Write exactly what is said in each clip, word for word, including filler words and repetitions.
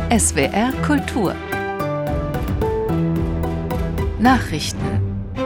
S W R Kultur Nachrichten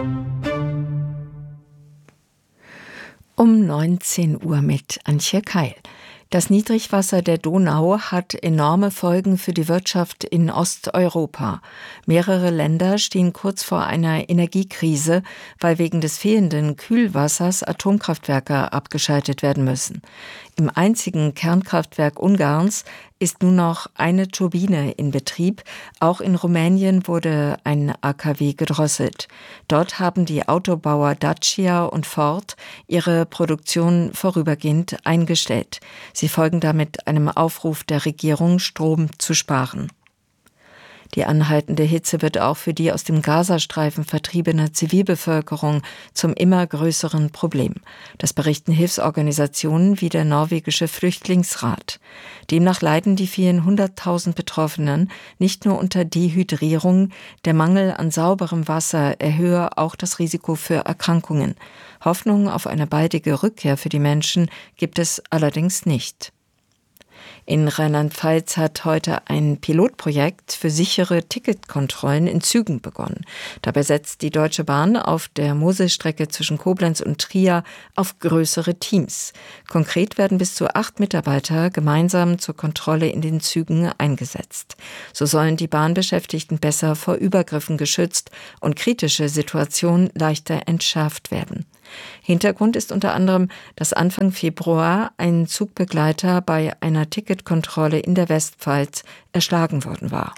um neunzehn Uhr mit Antje Keil. Das Niedrigwasser der Donau hat enorme Folgen für die Wirtschaft in Osteuropa. Mehrere Länder stehen kurz vor einer Energiekrise, weil wegen des fehlenden Kühlwassers Atomkraftwerke abgeschaltet werden müssen. Im einzigen Kernkraftwerk Ungarns ist nur noch eine Turbine in Betrieb. Auch in Rumänien wurde ein A K W gedrosselt. Dort haben die Autobauer Dacia und Ford ihre Produktion vorübergehend eingestellt. Sie folgen damit einem Aufruf der Regierung, Strom zu sparen. Die anhaltende Hitze wird auch für die aus dem Gazastreifen vertriebene Zivilbevölkerung zum immer größeren Problem. Das berichten Hilfsorganisationen wie der norwegische Flüchtlingsrat. Demnach leiden die vielen hunderttausend Betroffenen nicht nur unter Dehydrierung, der Mangel an sauberem Wasser erhöhe auch das Risiko für Erkrankungen. Hoffnung auf eine baldige Rückkehr für die Menschen gibt es allerdings nicht. In Rheinland-Pfalz hat heute ein Pilotprojekt für sichere Ticketkontrollen in Zügen begonnen. Dabei setzt die Deutsche Bahn auf der Moselstrecke zwischen Koblenz und Trier auf größere Teams. Konkret werden bis zu acht Mitarbeiter gemeinsam zur Kontrolle in den Zügen eingesetzt. So sollen die Bahnbeschäftigten besser vor Übergriffen geschützt und kritische Situationen leichter entschärft werden. Hintergrund ist unter anderem, dass Anfang Februar ein Zugbegleiter bei einer Ticketkontrolle in der Westpfalz erschlagen worden war.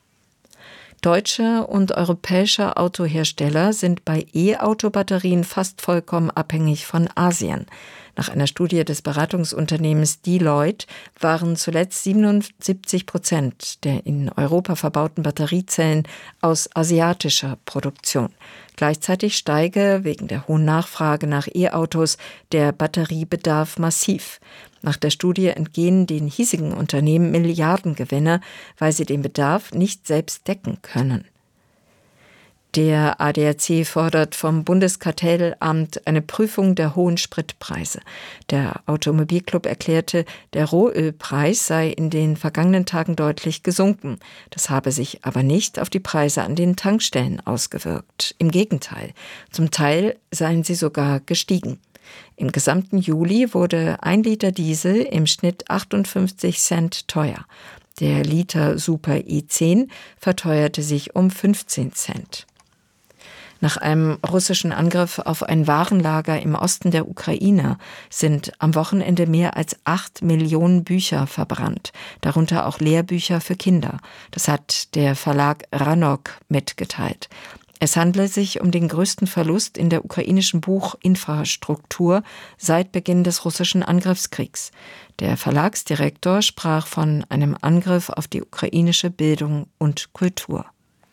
Deutsche und europäische Autohersteller sind bei E-Auto-Batterien fast vollkommen abhängig von Asien. Nach einer Studie des Beratungsunternehmens Deloitte waren zuletzt siebenundsiebzig Prozent der in Europa verbauten Batteriezellen aus asiatischer Produktion. Gleichzeitig steige wegen der hohen Nachfrage nach E-Autos der Batteriebedarf massiv. Nach der Studie entgehen den hiesigen Unternehmen Milliardengewinne, weil sie den Bedarf nicht selbst decken können. Der A D A C fordert vom Bundeskartellamt eine Prüfung der hohen Spritpreise. Der Automobilclub erklärte, der Rohölpreis sei in den vergangenen Tagen deutlich gesunken. Das habe sich aber nicht auf die Preise an den Tankstellen ausgewirkt. Im Gegenteil, zum Teil seien sie sogar gestiegen. Im gesamten Juli wurde ein Liter Diesel im Schnitt achtundfünfzig Cent teuer. Der Liter Super E zehn verteuerte sich um fünfzehn Cent. Nach einem russischen Angriff auf ein Warenlager im Osten der Ukraine sind am Wochenende mehr als acht Millionen Bücher verbrannt, darunter auch Lehrbücher für Kinder. Das hat der Verlag Ranok mitgeteilt. Es handle sich um den größten Verlust in der ukrainischen Buchinfrastruktur seit Beginn des russischen Angriffskriegs. Der Verlagsdirektor sprach von einem Angriff auf die ukrainische Bildung und Kultur.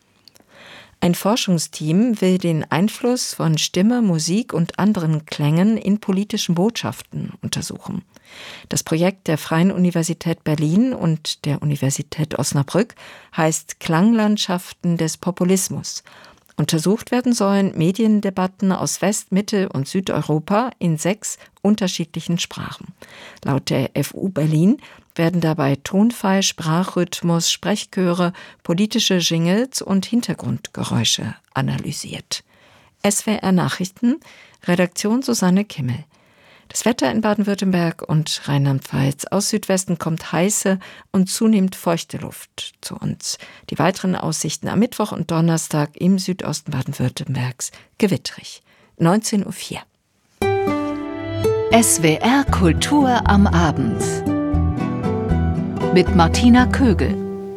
Ein Forschungsteam will den Einfluss von Stimme, Musik und anderen Klängen in politischen Botschaften untersuchen. Das Projekt der Freien Universität Berlin und der Universität Osnabrück heißt Klanglandschaften des Populismus. Untersucht werden sollen Mediendebatten aus West-, Mittel- und Südeuropa in sechs unterschiedlichen Sprachen. Laut der F U Berlin werden dabei Tonfall, Sprachrhythmus, Sprechchöre, politische Jingles und Hintergrundgeräusche analysiert. S W R Nachrichten, Redaktion Susanne Kimmel. Das Wetter in Baden-Württemberg und Rheinland-Pfalz. Aus Südwesten kommt heiße und zunehmend feuchte Luft zu uns. Die weiteren Aussichten am Mittwoch und Donnerstag im Südosten Baden-Württembergs gewittrig. neunzehn Uhr vier. S W R Kultur am Abend mit Martina Kögel.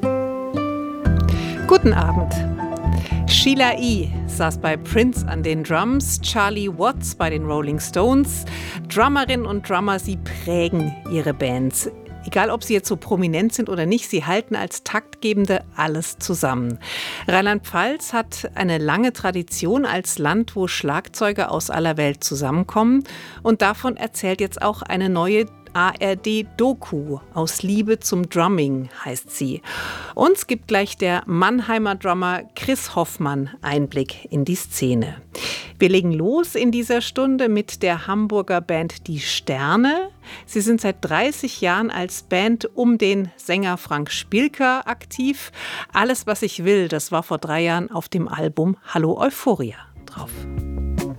Guten Abend. Sheila E. saß bei Prince an den Drums, Charlie Watts bei den Rolling Stones. Drummerinnen und Drummer, sie prägen ihre Bands. Egal, ob sie jetzt so prominent sind oder nicht, sie halten als Taktgebende alles zusammen. Rheinland-Pfalz hat eine lange Tradition als Land, wo Schlagzeuger aus aller Welt zusammenkommen. Und davon erzählt jetzt auch eine neue A R D-Doku aus Liebe zum Drumming heißt sie. Uns gibt gleich der Mannheimer Drummer Chris Hoffmann Einblick in die Szene. Wir legen los in dieser Stunde mit der Hamburger Band Die Sterne. Sie sind seit dreißig Jahren als Band um den Sänger Frank Spilker aktiv. Alles, was ich will, das war vor drei Jahren auf dem Album Hallo Euphoria drauf.